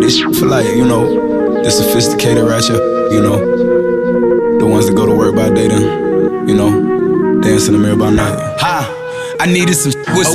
This shit for like, you know, the sophisticated ratchet, you know, the ones that go to work by day then, you know, dance in the mirror by night. I needed some with